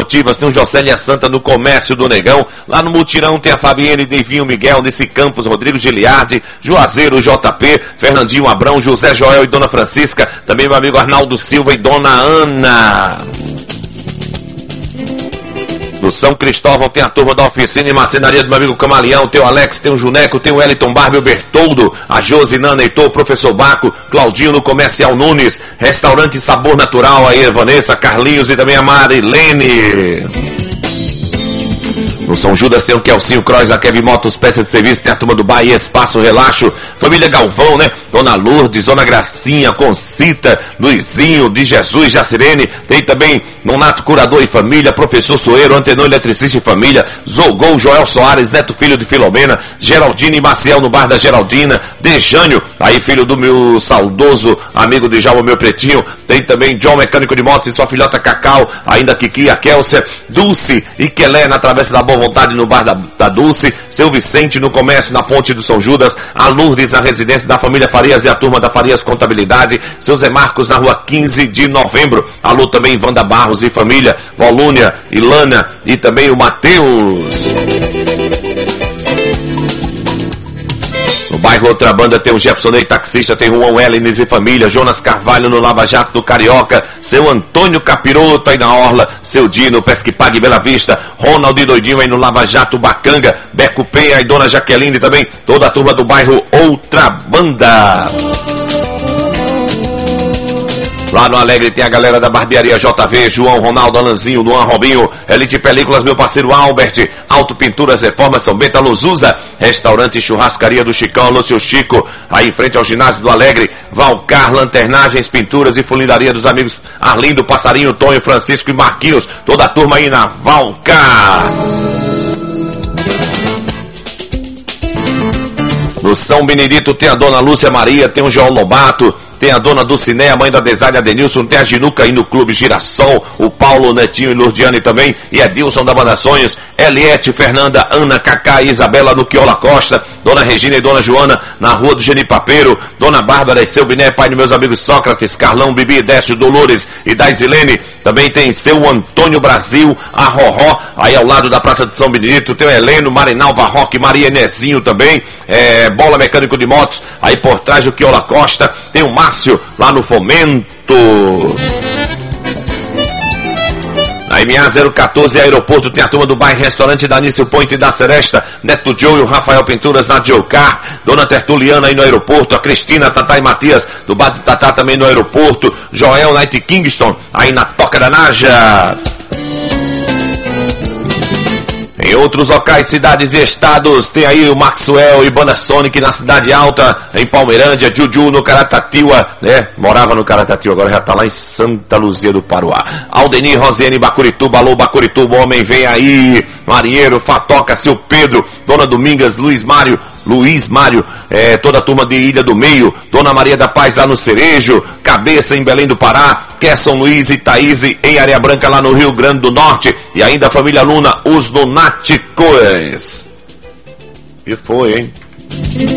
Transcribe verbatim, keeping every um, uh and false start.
esportivas, tem o Jocélia Santa no Comércio do Negão, lá no Mutirão tem a Fabiane, Devinho, Miguel, nesse Campos, Rodrigo Giliardi, Juazeiro, J P, Fernandinho Abrão, José Joel e Dona Francisca, também meu amigo Arnaldo Silva e Dona Ana. No São Cristóvão tem a turma da oficina e marcenaria do meu amigo Camaleão, tem o Alex, tem o Juneco, tem o Wellington Barbe, o Bertoldo, a Josinana Heitor, o professor Baco, Claudinho no Comercial Nunes, Restaurante Sabor Natural, aí a Vanessa, Carlinhos e também a Marilene. No São Judas tem o Kelsinho Croix, a Kevin Motos, peças de serviço, tem a turma do Bahia, Espaço Relaxo, família Galvão, né? Dona Lourdes, Dona Gracinha, Concita, Luizinho, de Jesus, Jacirene, tem também Nonato Curador e Família, Professor Soeiro, Antenor Eletricista e Família, Zogol, Joel Soares, Neto Filho de Filomena, Geraldine e Maciel no Bar da Geraldina, Dejânio, aí filho do meu saudoso amigo de Djalma, meu pretinho, tem também John Mecânico de Motos e sua filhota Cacau, ainda Kiki, a Kélcia, Dulce e Quelé na Travessa da Boa Vontade no Bar da, da Dulce, seu Vicente no Comércio na Ponte do São Judas, a Lourdes na residência da família Farias e a turma da Farias Contabilidade, seu Zé Marcos na rua quinze de novembro, alô também Wanda Barros e família, Volúnia, Ilana e também o Matheus. No bairro Outra Banda tem o Jefferson Ney, taxista, tem Juan Elines e família, Jonas Carvalho no Lava Jato do Carioca, seu Antônio Capiroto aí na Orla, seu Dino, Pesque Pague Bela Vista, Ronald e Doidinho aí no Lava Jato Bacanga, Beco Penha e Dona Jaqueline também, toda a turma do bairro Outra Banda. Lá no Alegre tem a galera da Barbearia J V, João, Ronaldo, Alanzinho, Luan, Robinho, Elite Películas, meu parceiro Albert, Auto Pinturas, Reforma São Bento, Luzusa, Restaurante e Churrascaria do Chicão, Lúcio Chico, aí em frente ao ginásio do Alegre, Valcar, Lanternagens, Pinturas e Funilaria dos amigos Arlindo, Passarinho, Tonho, Francisco e Marquinhos, toda a turma aí na Valcar. No São Benedito tem a Dona Lúcia Maria, tem o João Lobato, tem a Dona Dulciné, a mãe da Desália Adenilson, tem a Ginuca aí no Clube Girassol, o Paulo, Netinho e Lourdiane também, e Edilson da Banda Sonhos, Eliette, Fernanda, Ana, Cacá e Isabela no Quiola Costa, Dona Regina e Dona Joana na Rua do Genipapeiro, Dona Bárbara e seu Biné, pai de meus amigos Sócrates, Carlão, Bibi, Décio, Dolores e Daizilene, também tem seu Antônio Brasil, a Roró, aí ao lado da Praça de São Benedito, tem o Heleno, Marinal, Varroque, Maria Enezinho também, é, Bola Mecânico de Motos, aí por trás do Quiola Costa, tem o Márcio lá no Fomento. Na M A zero quatorze Aeroporto tem a turma do bairro Restaurante da Anício Point e da Seresta, Neto Joe e o Rafael Pinturas na Geocar, Dona Tertuliana aí no aeroporto, a Cristina, Tatá e Matias do Bar do Tatá também no aeroporto, Joel Night Kingston aí na Toca da Naja. Em outros locais, cidades e estados, tem aí o Maxwell e Banda Sonic na Cidade Alta, em Palmeirândia, Juju no Caratatiua, né? Morava no Caratatiua, agora já tá lá em Santa Luzia do Paruá. Aldenir, Rosiane, Bacurituba, alô Bacurituba, homem vem aí, Marinheiro, Fatoca, seu Pedro, Dona Domingas, Luiz Mário, Luiz Mário, é, toda a turma de Ilha do Meio, Dona Maria da Paz lá no Cerejo, Cabeça em Belém do Pará, Kesson Luiz e Thaís em Areia Branca lá no Rio Grande do Norte, e ainda a família Luna, os lunáticos. E foi, hein?